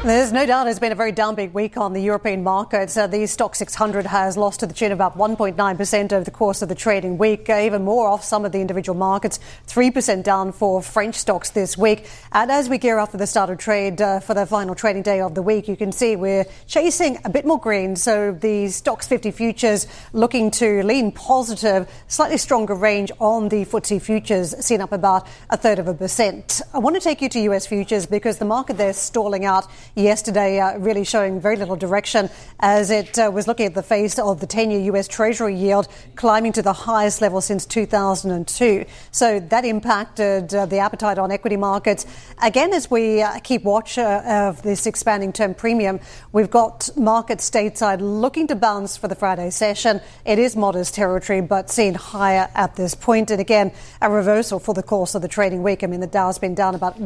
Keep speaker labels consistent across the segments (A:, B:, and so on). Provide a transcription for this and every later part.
A: There's no doubt it's been a very downbeat week on the European markets. The Stoxx 600 has lost to the tune of about 1.9% over the course of the trading week, even more off some of the individual markets, 3% down for French stocks this week. And as we gear up for the start of trade for the final trading day of the week, you can see we're chasing a bit more green. So the Stoxx 50 futures looking to lean positive, slightly stronger range on the FTSE futures, seen up about 1/3%. I want to take you to US futures because the market there is stalling out yesterday, really showing very little direction as it was looking at the face of the 10-year US Treasury yield climbing to the highest level since 2002. So that impacted the appetite on equity markets. Again, as we keep watch of this expanding term premium, we've got markets stateside looking to bounce for the Friday session. It is modest territory, but seen higher at this point. And again, a reversal for the course of the trading week. I mean, the Dow's been down about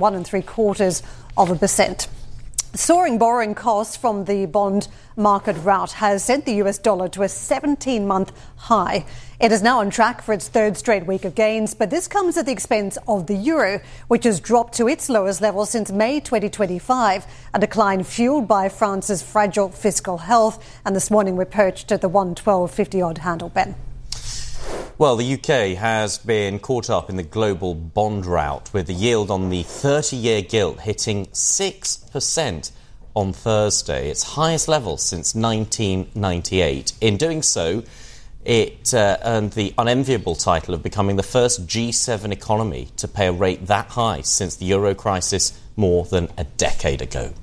A: 1.75%. Soaring borrowing costs from the bond market rout has sent the US dollar to a 17-month high. It is now on track for its third straight week of gains, but this comes at the expense of the euro, which has dropped to its lowest level since May 2025, a decline fueled by France's fragile fiscal health. And this morning we're perched at the 112.50 odd handle, Ben.
B: Well, the UK has been caught up in the global bond rout, with the yield on the 30-year gilt hitting 6% on Thursday, its highest level since 1998. In doing so, it earned the unenviable title of becoming the first G7 economy to pay a rate that high since the euro crisis more than a decade ago.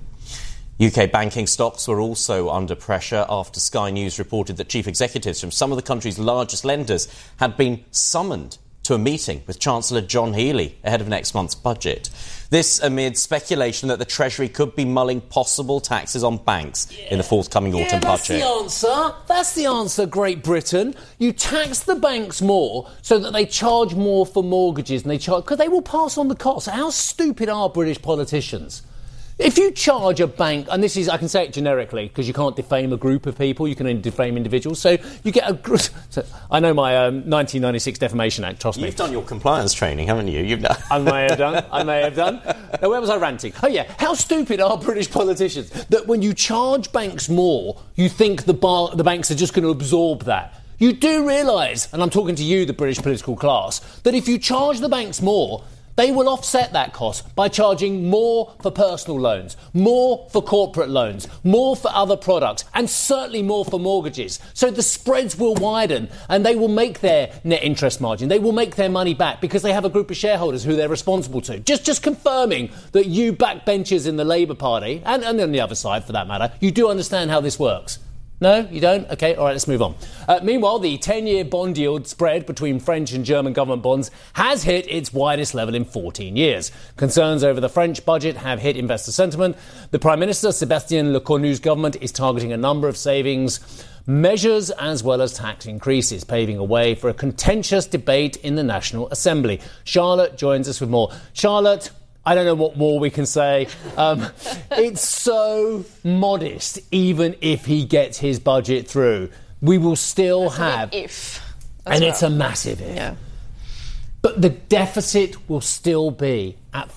B: UK banking stocks were also under pressure after Sky News reported that chief executives from some of the country's largest lenders had been summoned to a meeting with Chancellor John Healey ahead of next month's budget. This amid speculation that the Treasury could be mulling possible taxes on banks in the forthcoming autumn budget.
C: That's the answer, Great Britain. You tax the banks more so that they charge more for mortgages, and because they will pass on the cost. How stupid are British politicians? If you charge a bank, and this is, I can say it generically, because you can't defame a group of people, you can only defame individuals. So you get I know my 1996 Defamation Act, trust me.
B: You've done your compliance training, haven't you? You've done.
C: I may have done. Now, where was I ranting? Oh, yeah. How stupid are British politicians that when you charge banks more, you think the banks are just going to absorb that? You do realise, and I'm talking to you, the British political class, that if you charge the banks more, they will offset that cost by charging more for personal loans, more for corporate loans, more for other products, and certainly more for mortgages. So the spreads will widen and they will make their net interest margin. They will make their money back because they have a group of shareholders who they're responsible to. Just confirming that you backbenchers in the Labour Party, and on the other side for that matter, you do understand how this works. No, you don't? OK, all right, let's move on. Meanwhile, the 10-year bond yield spread between French and German government bonds has hit its widest level in 14 years. Concerns over the French budget have hit investor sentiment. The Prime Minister, Sébastien Lecornu's government, is targeting a number of savings measures as well as tax increases, paving a way for a contentious debate in the National Assembly. Charlotte joins us with more. Charlotte, I don't know what more we can say. It's so modest, even if he gets his budget through. We will still have...
D: if.
C: And it's a massive if.
D: Yeah.
C: But the deficit will still be at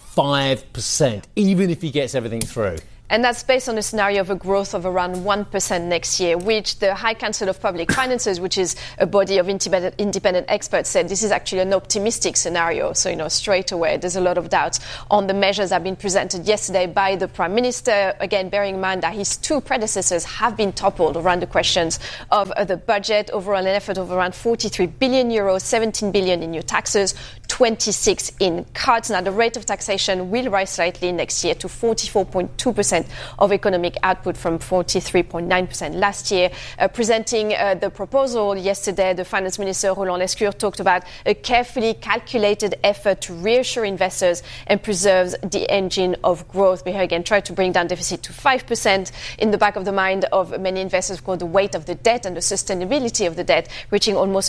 C: 5%, even if he gets everything through.
D: And that's based on a scenario of a growth of around 1% next year, which the High Council of Public Finances, which is a body of independent experts, said this is actually an optimistic scenario. So, straight away, there's a lot of doubts on the measures that have been presented yesterday by the Prime Minister. Again, bearing in mind that his two predecessors have been toppled around the questions of the budget. Overall, an effort of around 43 billion euros, 17 billion in new taxes, 26 in cuts. Now, the rate of taxation will rise slightly next year to 44.2% of economic output from 43.9% last year. Presenting the proposal yesterday, the Finance Minister, Roland Lescure, talked about a carefully calculated effort to reassure investors and preserve the engine of growth. But here again, try to bring down deficit to 5%. In the back of the mind of many investors, called the weight of the debt and the sustainability of the debt, reaching almost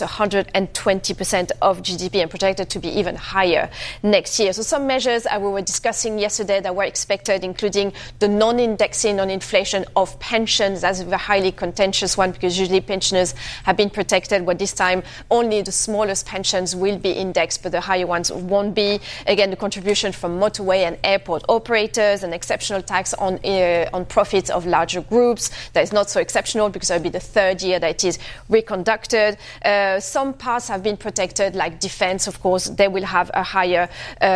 D: 120% of GDP and projected to be even higher next year. So some measures we were discussing yesterday that were expected, including the non-indexing on inflation of pensions. That's a highly contentious one because usually pensioners have been protected, but this time only the smallest pensions will be indexed, but the higher ones won't be. Again, the contribution from motorway and airport operators, an exceptional tax on profits of larger groups. That is not so exceptional because it will be the third year that it is reconducted. Some parts have been protected, like defense, of course. They will have a higher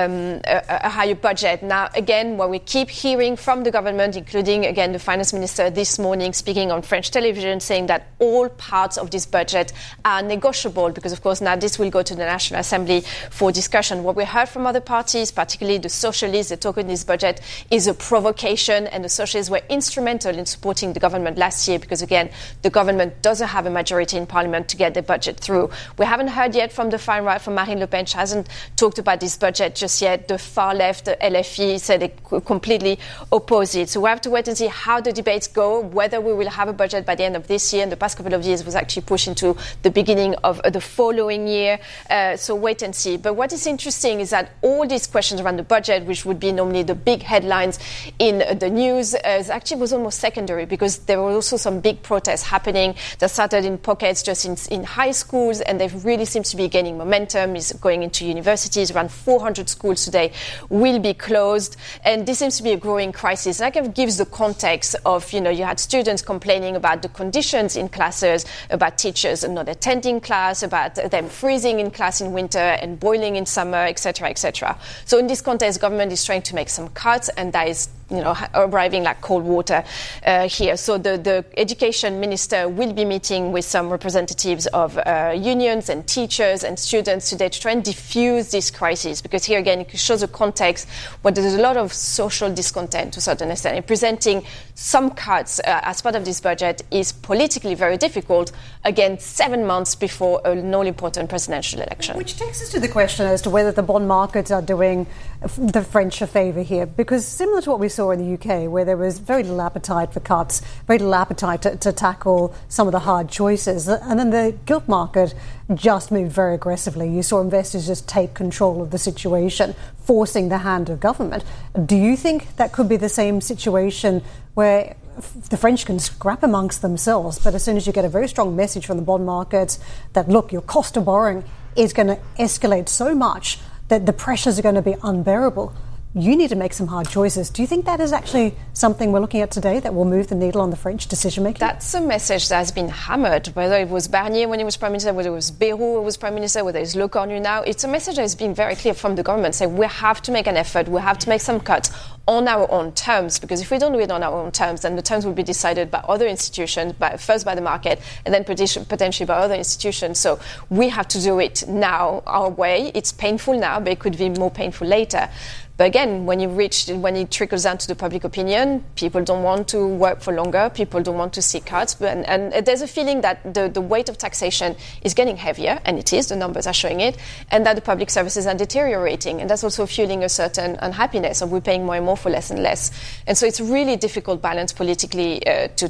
D: budget. Now, again, what we keep hearing from the government, including, again, the finance minister this morning speaking on French television, saying that all parts of this budget are negotiable because, of course, now this will go to the National Assembly for discussion. What we heard from other parties, particularly the Socialists, the talk in this budget is a provocation, and the Socialists were instrumental in supporting the government last year because, again, the government doesn't have a majority in Parliament to get the budget through. We haven't heard yet from the far right, from Marine Le Pen. She hasn't talked about this budget just yet. The far left, the LFI, said they completely oppose it. So we have to wait and see how the debates go, whether we will have a budget by the end of this year. In the past couple of years was actually pushed into the beginning of the following year. So wait and see. But what is interesting is that all these questions around the budget, which would be normally the big headlines in the news, actually was almost secondary because there were also some big protests happening that started in pockets just in high schools, and they really seems to be gaining momentum. Is going into universities. Around 400 schools today will be closed, and this seems to be a growing crisis. And that kind of gives the context of, you had students complaining about the conditions in classes, about teachers not attending class, about them freezing in class in winter and boiling in summer, etc., etc. So in this context, government is trying to make some cuts, and that is arriving like cold water here. So the education minister will be meeting with some representatives of unions and teachers and students today to try and diffuse this crisis, because here again it shows a context where there's a lot of social discontent to a certain extent, and presenting some cuts as part of this budget is politically very difficult, again 7 months before an all-important presidential election.
A: Which takes us to the question as to whether the bond markets are doing the French a favour here, because similar to what we saw in the UK, where there was very little appetite for cuts, very little appetite to tackle some of the hard choices, and then the gilt market just moved very aggressively. You saw investors just take control of the situation, forcing the hand of government. Do you think that could be the same situation where the French can scrap amongst themselves, but as soon as you get a very strong message from the bond markets that, look, your cost of borrowing is going to escalate so much that the pressures are going to be unbearable, you need to make some hard choices. Do you think that is actually something we're looking at today that will move the needle on the French decision-making?
D: That's a message that has been hammered, whether it was Barnier when he was Prime Minister, whether it was Bayrou who was Prime Minister, whether it's Le Cornu now. It's a message that has been very clear from the government, saying we have to make an effort, we have to make some cuts on our own terms, because if we don't do it on our own terms, then the terms will be decided by other institutions, first by the market, and then potentially by other institutions. So we have to do it now, our way. It's painful now, but it could be more painful later. But again, when it trickles down to the public opinion, people don't want to work for longer, people don't want to see cuts. And there's a feeling that the weight of taxation is getting heavier, and it is, the numbers are showing it, and that the public services are deteriorating. And that's also fueling a certain unhappiness of we're paying more and more for less and less. And so it's a really difficult balance politically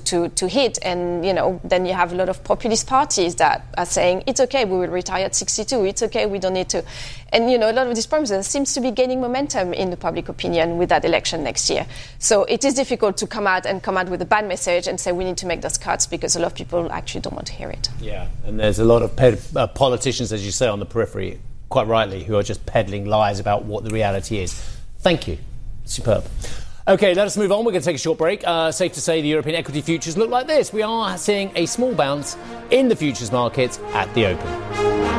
D: to hit. And, then you have a lot of populist parties that are saying, it's okay, we will retire at 62, it's okay, we don't need to. And, a lot of these problems seems to be gaining momentum in the public opinion with that election next year. So it is difficult to come out with a bad message and say we need to make those cuts, because a lot of people actually don't want to hear it.
C: Yeah, and there's a lot of politicians, as you say, on the periphery, quite rightly, who are just peddling lies about what the reality is. Thank you. Superb. OK, let us move on. We're going to take a short break. Safe to say the European equity futures look like this. We are seeing a small bounce in the futures markets at the open.